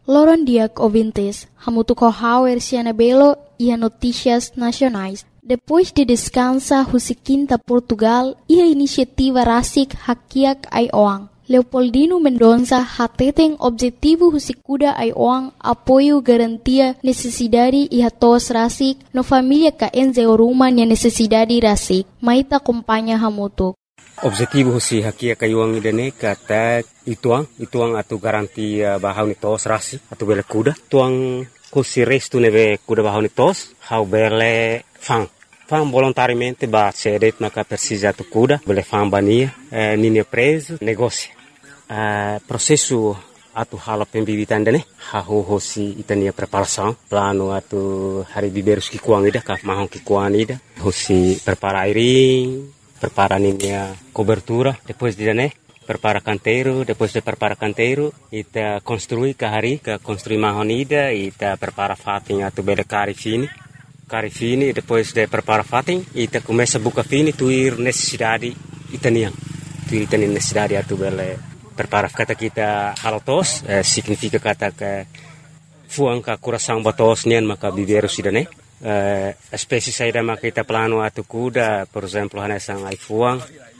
Loron diak ouvintes, hamutu kohauer siana belo e notícias nacionais. Depois de descansa husikinta Portugal e a iniciativa Rasik Hakiak Aioang. Leopoldino Mendonça hateten objetivo husikuda Aioang apoio garantia necessidade e hatos Rasik no família ka enze oruma nia necessidade Rasik. Maita acompanha hamutu. Objetivo si Hakiak Aioang idane kata ituang atu garantia bahau ni tos Rasik atu bele kuda. Tuang kusi restu neve kuda bahau ni tos hau bele fang volontariamente ba cedet naka precisa tu kuda bele fambania nini preso negócio processo atu hala pembibitan dane hahu hosi itania preparação plano atu hari biberus ki kuang ida ka mahon ki kuang ida hosi prepara airing prepara ninia cobertura depois de dane prepara canteiro depois de prepara canteiro ita construi ka hari ka construi mahon ida ita prepara fating atu bele cari fini, depois de prepara fating, ita começa a buca fini, tuir necessidade itanian. Tuir itanian necessidade atu bele prepara kata kita halotos, significa kata que fuang ka coração batos nian maka biberu sidane. Espécie saída maka ita plano atu kuda, por exemplo, hanesang ai fuang,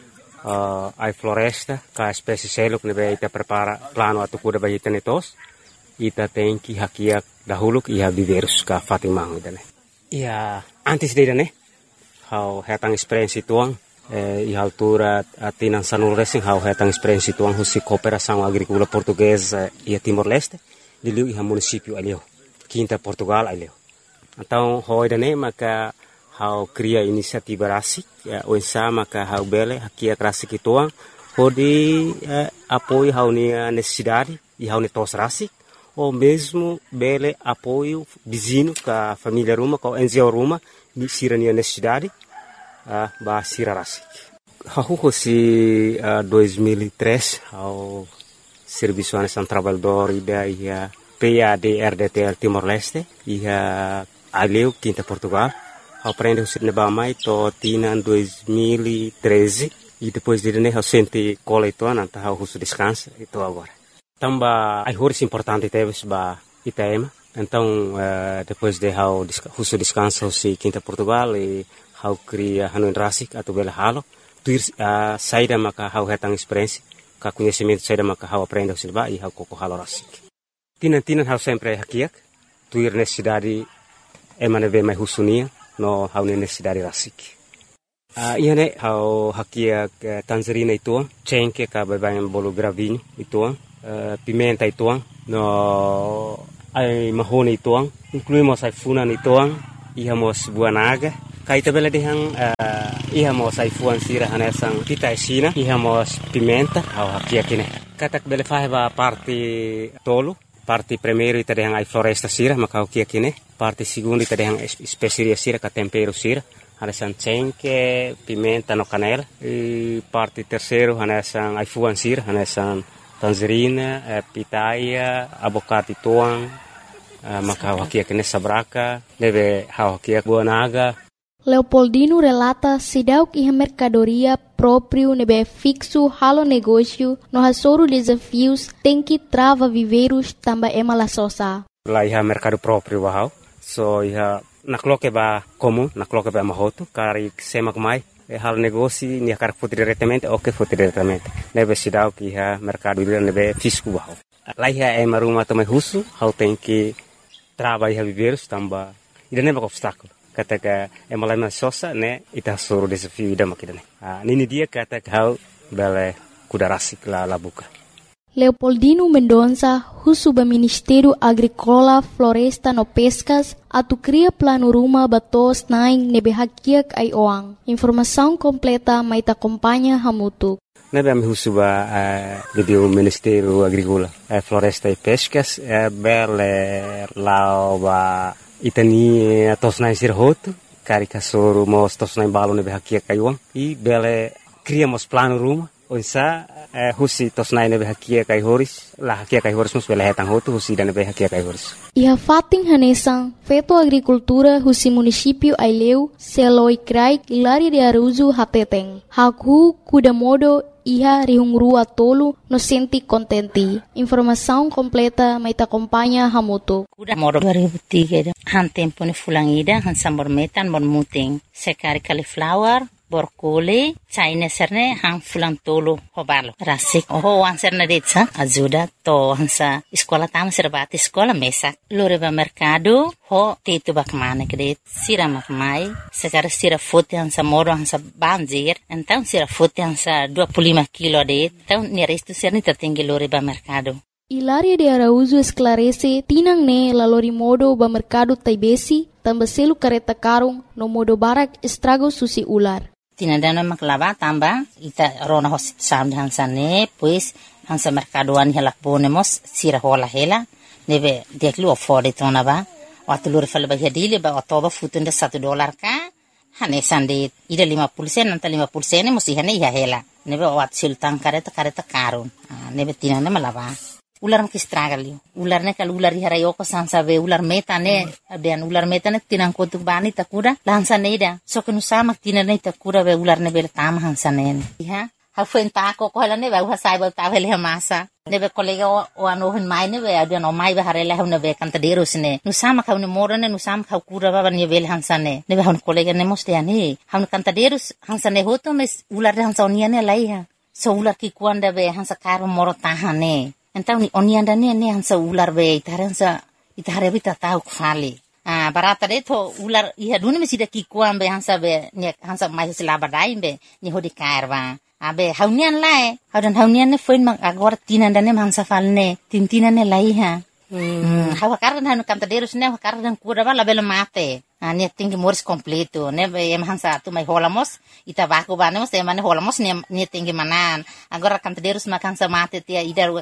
ai floresta, ka espécie seluk nebe ita prepara plano atu kuda bagi itanetos. Ita tem que hakiak dahuluk ia biberus ka fatimang idane. Ya, antes de né, how hetang experiência tuang, e altura atinan sanul racing how hetang experiência tuang husi cooperação agrícola portuguesa e Timor-Leste, de liu iha município alio, quinta Portugal alio. Então, hoje né, maka how cria inisiativa rasik, o ensa maka how bele hakia rasik tuang, hodi apoio how ni necessidade e how ni tos rasik. Ou mesmo bele apoio vizinho com a família Ruma, com a NGO Ruma, ni sirania necessidade, ba sira rasik. Hahu si 2003 ao Serviço Nacional Trabalhador ida ia PAD-RDTL Timor-Leste, ia aleu quinta Portugal, aprende o sirneba mai to tina 2013 e depois de né ao sente cola itu anta ao russo descansa itu agora. Tamba ai horas importante teve ba ITM. Então depois de how husu descanso si quinta Portugal e how cria hanuin rasik atau bela halo tuir saída maka how hetang experiência ka conhecimento saída maka how aprende silba e how koko halo rasik. Tinan how sempre hakiak tuir necessidade emane ve mai husunia no how necessidade rasik. Iane how hakiak Tanzania itu cengke ka bebangan bolu gravinho itu pimenta ituang no ai mahoni ituang incluímos ai funan ituang ihamos buanaga kaita bela dehang ihamos ai fuan sira hanesang pita sina ihamos pimenta au hakia kine katak bela faheba parte tolo parte primeiro ita dehang ai floresta sira maka hakia kine parte segundo ita dehang especiaria sira ka tempero sira hanesang cengke pimenta no canela e parte terceiro hanesang ai fuan sira hanesang tangerina, pitaia, abocate tuang, maka hakia kene sabraka, deve hakia buanaga. Leopoldino relata sidauk iha mercadoria próprio nebe fixo halo negócio no hasoro desafios tem que trava viveiros tamba emala sosa. Lá iha mercado próprio bahau, so iha nakloke ba comum, nakloke ba mahoto, kari semak mai. Hal negócio ni akar foto diretamente ou que foto diretamente nebe sidau que ha mercado nebe fisco bahau lá é maruma também russo how tem que trabalhar viveiros tamba ida nebe obstáculo kata que é malama sosa né ita soro desafio ida makidane nini dia kata que how bele kuda rasik la buka. Leopoldino Mendonça, husuba Ministério Agrícola, Floresta no Pescas, atu cria plano ruma batos naing nebe hakiak Aioang. Informação completa mai ta acompanha hamutu. Nebe am husuba o Ministério Agrícola, Floresta e Pescas, bele lauba itani tos naing sirhoto, karikasoro mos tos naing balo nebe hakiak Aioang e bele criamos plano ruma. Onsa husi tosnai nebe hakia kai horis la hakia kai horis mus bela hetang hotu husi dan nebe hakia kai horis. Iha fating hanesang feto agricultura husi município Aileu seloi krai Hilaria de Araújo hateteng. Haku kuda modo iha rihungrua tolu no senti contenti. Informação completa mai ta acompanha hamoto. Kuda modo 2003 han tempo ni fulangida han sambor metan bon muting. Sekari cauliflower borkole China serne hang fulang tolo hobalo rasik ho wan serne detsa ajuda to hansa sekolah tam serbati sekolah mesak loreba mercado ho tetu bakmane kede sira makmai sekarang sira foto hansa moro hansa banjir então sira foto hansa 25 kilo de então ni resto serni tatinggi loreba mercado. Hilaria de Araújo esclarece tinang ne lalori modo ba mercado taibesi tambaselu kareta karung no modo barak estrago susi ular. Tinadana maklaba tamba ita rona hosit sound hansane pues hansa mercadoan helak bonemos sira hola hela nebe deklu afford tona ba watulur falba hadile ba otoba futunda $1 ka hane sande ida 50% nanta 50% musi hane ya hela nebe wat sultan kareta karun nebe tinana malaba ular makistragali ular ne kal ular harayoko sansa be ular metane adan ular metane tinang kotuk bani takuda lansa neida so kenu sama tinane takuda be ular ne be tam hansanen ha ha fenta ko hala ne ba sai ba ta hele masa ne be kolega o ano hin mai ne be adan o mai ba harela ne be kanta deros ne nu sama ka ne morane nu sama ka kura ba ne be hansane ne be hon kolega ne moste ani han kanta deros hansane hoto mes ular hansa oniane laiha so ular ki kuanda be hansa karo moro tahane. Então oni anda ne hansa ular be itaransa itare bita tau kfali barata de to ular iha duni mesida ki kuambe hansa be ne hansa mai sila badai be ni hodi karwa abe haunian lae haunian ne foin mang agora tinanda ne hansa falne tintina ne laiha hawa karan hanu kanta derus ne karan kuda bala bela mate ne tinggi moris completo ne be em hansa tu mai holamos ita baku banemos e mane holamos ne tinggi manan agora kanta derus makan sa mate tia idar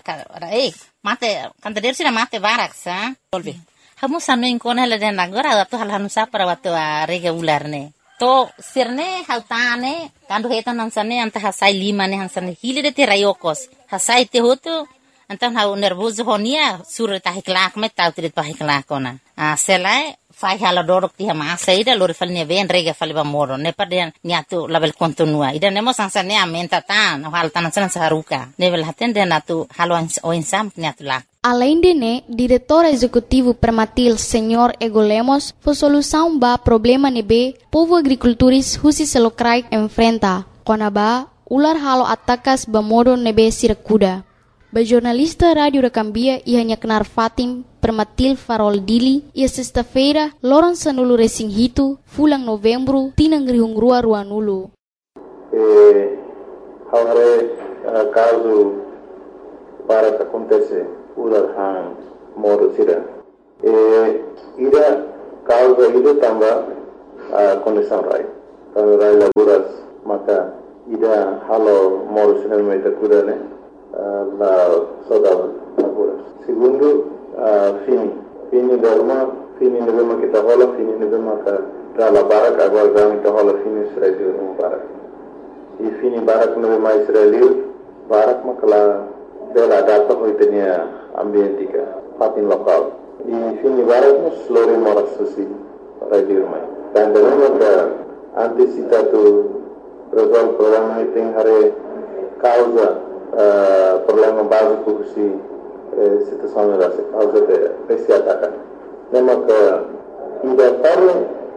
mate kanta derus na mate barak sa solve hamu sanu inkona la den agora tu hal hanu sa para watu rega ular ne to sirne hautane kandu hetan hansane anta hasai lima ne hansane hile de terayokos hasai te hotu antan hau nervoso honia sur tahi klak me tau trit tahi klak kona selai fai hala dorok ti hama saida lor falne ven rega falba moro ne paden niatu label kontinua ida nemo sansane amenta tan hal tanan san saruka level haten de natu halo o insam niatu lak. Além de né, diretor executivo Permatil Senhor Ego Lemos, foi solução ba problema nebe povo agricultores husi selokrai enfrenta kona ba ular halo atakas ba modo nebe sirakuda. Ba jornalista Rádio da Cambia ia nyaknar Fatim Permatil Farol Dili ia sexta-feira loron sanulu resing hitu fulang novembro tinang rihungrua ruanulu. Agora caso para que acontece ular hang modo sira ida caso ida tamba condição rai laburas maka ida halo modo sira meta kuda ne la saudade laburas segundo fini dorma fini nebema kita hola fini nebema ka dala barak agora dami ka hola fini Israel no barak e fini barak nebema Israel barak makala bela data hoitenia ambientika fatin lokal e fini barak nos lori moras susi radio mai dan dana ka antisipatu resolve problema tem hare causa problema básico si situação da causa de esse ataque. Lembra que ida para